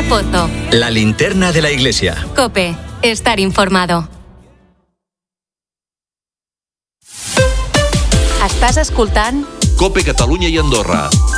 Pozo. La linterna de la iglesia. COPE. Estar informado. Estàs escoltant COPE Catalunya i Andorra.